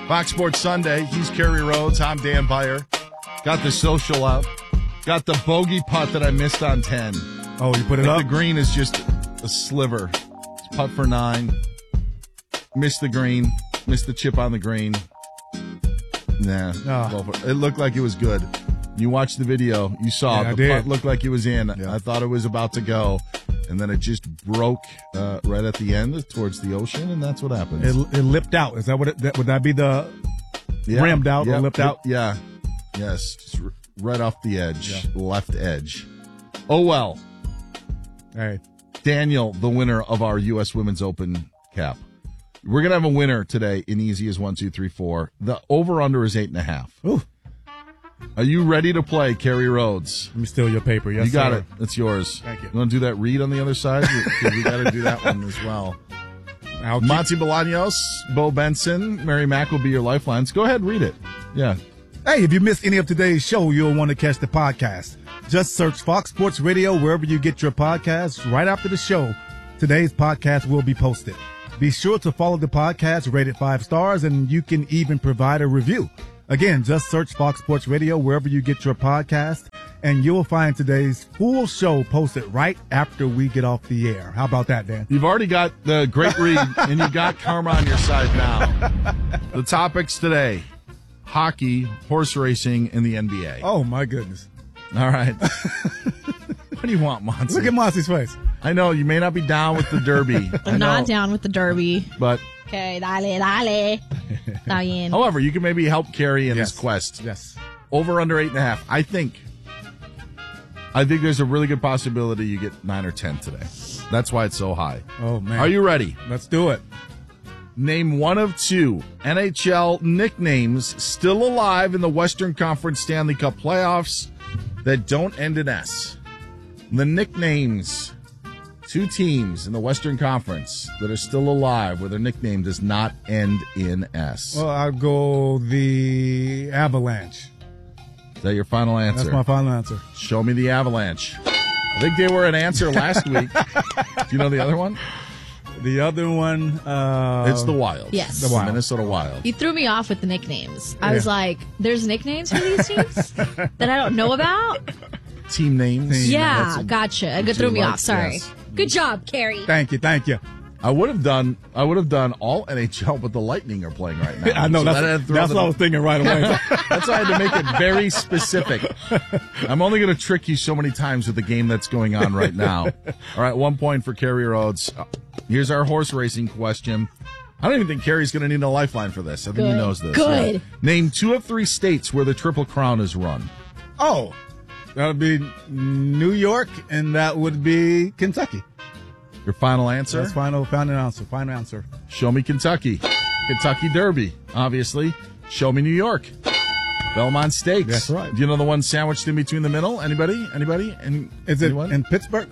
Fox Sports Sunday. He's Kerry Rhodes. I'm Dan Beyer. Got the social out. Got the bogey putt that I missed on 10. Oh, you put it up? The green is just a sliver. It's putt for 9. Missed the green. Missed the chip on the green. Nah. Oh. It looked like it was good. You watched the video. You saw Yeah, the putt looked like it was in. Yeah. I thought it was about to go. And then it just broke right at the end towards the ocean, and that's what happens. It lipped out. Is that what would that be the rimmed out or lipped out? Yeah. Yes. Just right off the edge. Left edge. Oh, well. Hey. Daniel, the winner of our U.S. Women's Open cap. We're going to have a winner today in easy as 1, 2, 3, 4. The over-under is 8.5. Ooh. Are you ready to play, Kerry Rhodes? Let me steal your paper. Yes, you got sir. it. It's yours. Thank you. You want to do that read on the other side? We got to do that one as well. Monty Bolaños, Bo Benson, Mary Mack will be your lifelines. Go ahead, read it. Yeah. Hey, if you missed any of today's show, you'll want to catch the podcast. Just search Fox Sports Radio wherever you get your podcasts. Right after the show, today's podcast will be posted. Be sure to follow the podcast, rate it 5 stars, and you can even provide a review. Again, just search Fox Sports Radio wherever you get your podcast, and you'll find today's full show posted right after we get off the air. How about that, Dan? You've already got the great read, and you got karma on your side now. The topics today, hockey, horse racing, and the NBA. Oh, my goodness. All right. What do you want, Monty? Look at Monty's face. I know, you may not be down with the Derby. I'm not down with the Derby. But... Okay, dale. Está bien. However, you can maybe help Kerry in his quest. Yes. Over under 8.5. I think there's a really good possibility you get 9 or 10 today. That's why it's so high. Oh, man. Are you ready? Let's do it. Name one of 2 NHL nicknames still alive in the Western Conference Stanley Cup playoffs that don't end in S. The nicknames, 2 teams in the Western Conference that are still alive where their nickname does not end in S. Well, I'll go the Avalanche. Is that your final answer? That's my final answer. Show me the Avalanche. I think they were an answer last week. Do you know the other one? The other one, it's the Wild. Yes. The Minnesota Wild. You threw me off with the nicknames. I was like, there's nicknames for these teams that I don't know about? Team names. Yeah, gotcha. It threw me off. Sorry. Yes. Good job, Kerry. Thank you. I would have done all NHL, but the Lightning are playing right now. I know, So that's what I was thinking right away. That's why I had to make it very specific. I'm only going to trick you so many times with the game that's going on right now. All right, 1 point for Kerry Rhodes. Here's our horse racing question. I don't even think Kerry's going to need a lifeline for this. I think he knows this. Good. Yeah. Name 2 of 3 states where the Triple Crown is run. Oh, that would be New York, and that would be Kentucky. Your final answer? That's final answer. Show me Kentucky. Kentucky Derby, obviously. Show me New York. Belmont Stakes. That's right. Do you know the one sandwiched in between the middle? Anybody? Is it Anyone? in Pittsburgh?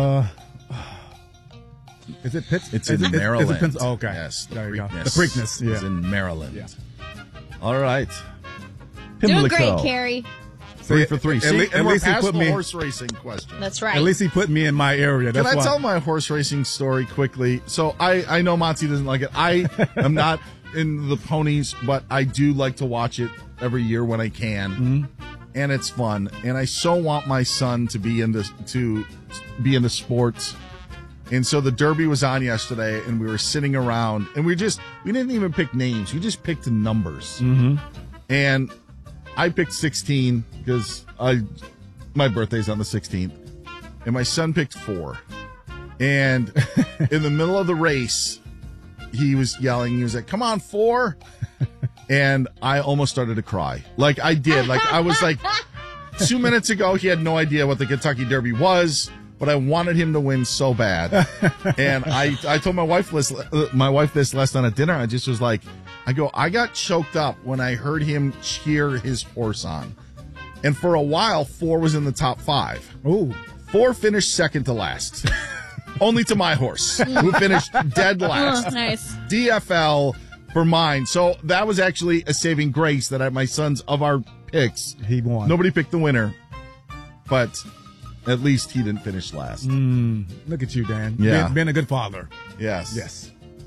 Is it Pittsburgh? It's in Maryland. Is it okay. Yes. There you go. The Preakness. Yeah. Is in Maryland. Yeah. All right. Doing Pimlico. great, Kerry. 3 for 3. See, at least he past put the me. horse racing question. That's right. At least he put me in my area. Can That's I why. tell my horse racing story quickly? So I know Monty doesn't like it. I am not in the ponies, but I do like to watch it every year when I can. Mm-hmm. And it's fun. And I so want my son to be into sports. And so the Derby was on yesterday, and we were sitting around, and we didn't even pick names. We just picked numbers. Mm-hmm. And I picked 16 because my birthday's on the 16th, and my son picked 4. And in the middle of the race, he was yelling. He was like, "Come on, 4!" And I almost started to cry. Like I did. Like I was like, 2 minutes ago, he had no idea what the Kentucky Derby was, but I wanted him to win so bad. And I told my wife this last night at dinner. I just was like, I got choked up when I heard him cheer his horse on. And for a while, 4 was in the top 5. Ooh. 4 finished second to last. Only to my horse, who finished dead last. Oh, nice. DFL for mine. So that was actually a saving grace that my son's of our picks. He won. Nobody picked the winner, but at least he didn't finish last. Look at you, Dan. Yeah. Being a good father. Yes. Yes.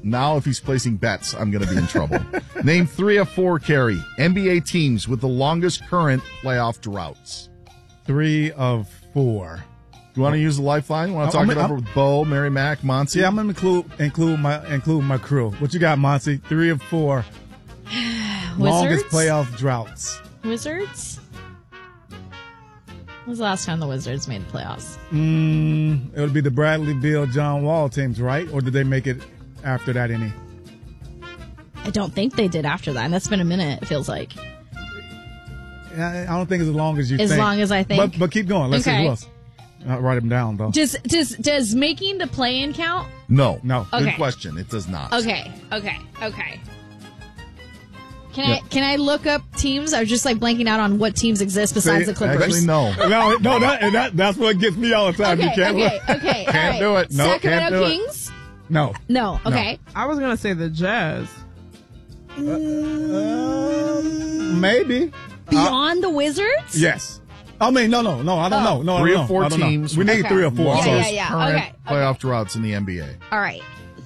Now, if he's placing bets, I'm going to be in trouble. Name 3 of 4, Carrie, NBA teams with the longest current playoff droughts. 3 of 4. You want to use the lifeline? You want to talk it over with Bo, Mary Mac, Monty? Yeah, I'm going to include my crew. What you got, Monty? 3 of 4. Longest playoff droughts. Wizards? When was the last time the Wizards made the playoffs? It would be the Bradley Beal, John Wall teams, right? Or did they make it after that any? I don't think they did after that. And that's been a minute, it feels like. I don't think it's as long as you think. As long as I think. But keep going. Let's see who else. I'll write them down, though. Does making the play-in count? No. Okay. Good question. It does not. Okay. Can I look up teams? I was just like blanking out on what teams exist besides the Clippers. Actually, no. That's what gets me all the time. Okay, you can't look. okay. Can't do it. No, Sacramento can't do it. Kings? No. No. Okay. I was gonna say the Jazz. Maybe. Beyond the Wizards? Yes. I mean, no. I don't know. No, 3 I or 4 don't know. teams. We need Okay. 3 or 4. Longest Yeah. current Okay. playoff droughts in the NBA. All right.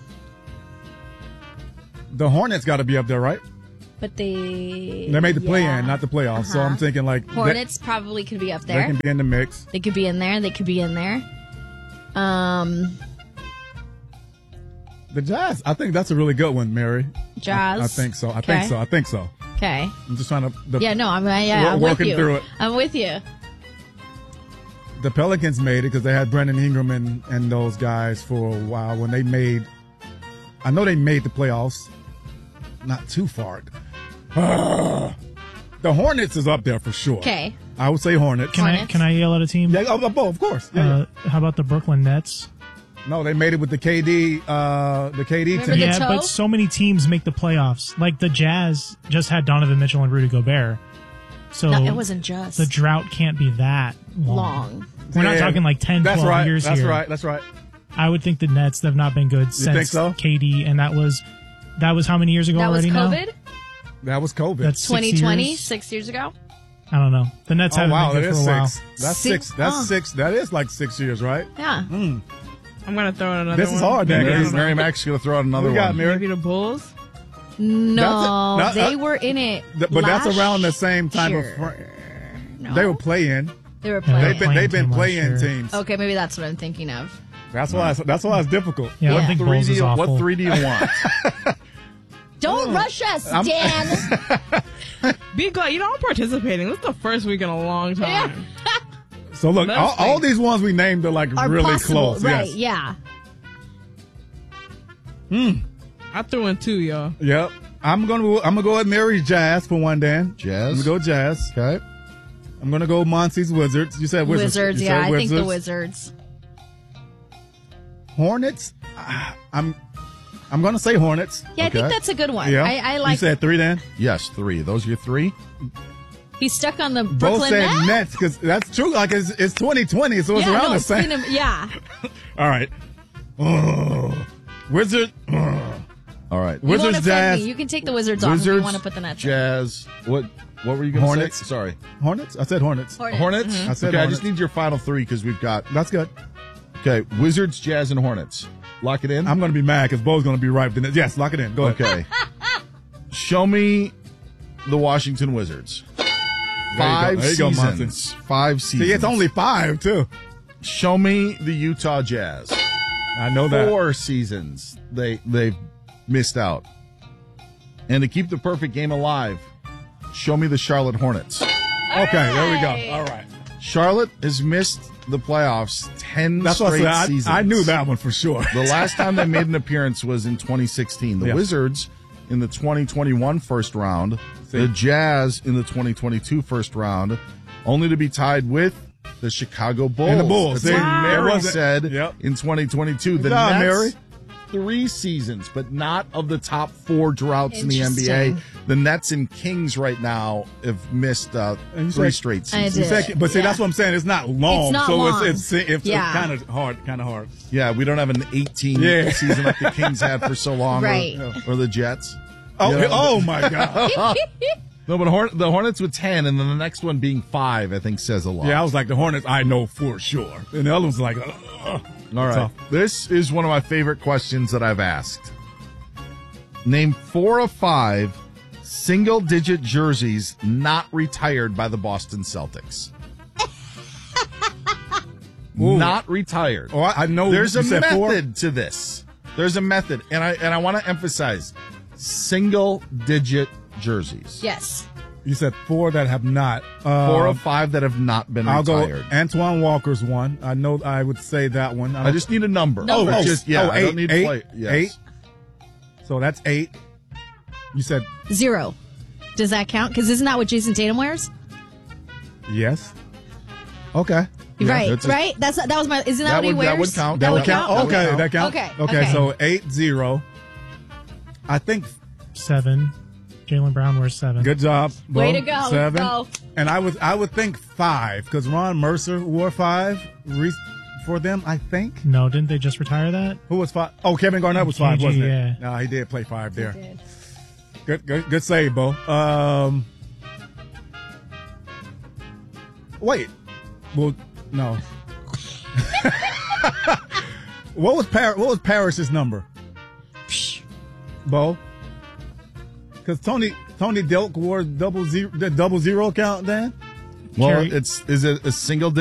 The Hornets got to be up there, right? But they made the play-in, not the playoffs. So I'm thinking like Hornets probably could be up They there. can be in the mix. They could be in there. They could be in there. The Jazz, I think that's a really good one, Mary. Jazz. I think so. I Okay. think so. Okay. I'm just trying to. Yeah, no, I'm with working you. through it. I'm with you. The Pelicans made it because they had Brandon Ingram and those guys for a while when they made. I know they made the playoffs. Not too far. The Hornets is up there for sure. Okay. I would say Hornets. Can I yell at a team? Yeah, of course. Yeah. How about the Brooklyn Nets? No, they made it with the KD. The KD Remember team. the Yeah, toe? but so many teams make the playoffs. Like the Jazz just had Donovan Mitchell and Rudy Gobert. So No, it wasn't just the drought can't be that long. We're not Yeah, talking like 10, 12 right. years That's here. right. That's right. I would think the Nets have not been good since think so? KD, and that was how many years ago That was already now? COVID? That was COVID. That's 6 2020, years? 6 years ago? I don't know. The Nets haven't wow, been that good is for a while. 6. That's Six- 6. That's 6. That is like 6 years, right? Yeah. I'm gonna throw in another This one. is hard, Dan. Mary, Mary Mac's going to throw out another We got one. Mary. Maybe the Bulls. No, That's it. they were in it. But that's last around the same time of. year. No. They were playing. They were Yeah, playing. They've been team last playing year. teams. Okay, maybe that's what I'm thinking of. That's why it's difficult. Yeah, I Yeah. don't think Bulls is awful. What 3 do you want? Don't rush us, Dan. Be glad I'm participating. This is the first week in a long time. So look, Let's all think. these ones we named are like Are really possible, close. right? Yes. Yeah. I threw in 2, y'all. Yep. I'm gonna go with Mary's Jazz for one, Dan. Jazz? I'm gonna go Jazz. Okay. I'm gonna go Monty's Wizards. You said Wizards. Wizards. You Yeah, said I think the Wizards. Hornets. I'm gonna say Hornets. Yeah, I Okay. think that's a good one. Yeah. I You like. said 3, Dan. Yes, 3. Those are your 3? He's stuck on the Both Brooklyn said Nets. Nets because that's true. Like it's 2020, so it's Yeah, around no, the it's same. been yeah. All right. Wizard. All right. You won't Wizards, offend Jazz. me. You can take the Wizards off if you Wizards, want to put the Nets. in. Jazz. What were you going to Hornets. say? Sorry. Hornets. I said Hornets. Hornets? I said Okay, I Hornets. just need your final 3 because we've got. That's good. Okay, Wizards, Jazz, and Hornets. Lock it in? I'm gonna be mad because Bo's gonna be right. Yes, lock it in. Go ahead. Okay. Show me the Washington Wizards. There 5 you go, Monty. seasons. 5 seasons. See, it's only 5 too. Show me the Utah Jazz. I know that. 4 seasons they've missed out. And to keep the perfect game alive, show me the Charlotte Hornets. Okay, there we go. All right. Charlotte has missed the playoffs 10 That's what straight I said. seasons. I knew that one for sure. The last time they made an appearance was in 2016. The Yeah. Wizards in the 2021 first round, the Jazz in the 2022 first round, only to be tied with the Chicago Bulls. And the Bulls. That's what Wow. Mary Wasn't- said Yep. in 2022. The Good job, Nets, Mary. 3 seasons, but not of the top 4 droughts in the NBA. Interesting. The Nets and Kings right now have missed And you 3 said- straight I seasons. did. But see, Yeah. that's what I'm saying. It's not long. It's not so long. It's Yeah. kind of hard. Yeah, we don't have an 18 Yeah. season like the Kings had for so long, Right. or the Jets. Oh, Yeah. oh my God. No, but the Hornets with 10, and then the next one being 5, I think says a lot. Yeah, I was like, the Hornets, I know for sure. And the other one's like, All right. tough. This is one of my favorite questions that I've asked. Name 4 of 5 single-digit jerseys not retired by the Boston Celtics. Ooh. Not retired. Oh, I know. There's you a said method 4? to this. There's a method, and I want to emphasize single-digit jerseys. Yes. You said 4 that have not. 4 of 5 that have not been I'll retired. go Antoine Walker's one. I know I would say that one. I just need a number. Numbers. Or just, yeah, I don't 8, need 8, play. Yes. 8. So that's 8. You said 0. Does that count? Because isn't that what Jason Tatum wears? yes. Okay. Yeah, Right, that's a- right? That was my. Isn't that, what he wears? That would count. That would count. That would Okay, count. that count. Okay, Okay. okay. So 8-0. I think. 7. Jaylen Brown wears 7. Good job. Bo. Way to go. 7. Go. And I would think 5 because Ron Mercer wore 5 for them. I think. No, didn't they just retire that? Who was 5? Oh, Kevin Garnett was 5, KG, wasn't it? yeah. No, he did play 5 there. Good save, Bo. Wait. Well, no. What was Parrish's number? Bo? Because Tony Delk wore the double zero count then? Well, Carrie- is it a single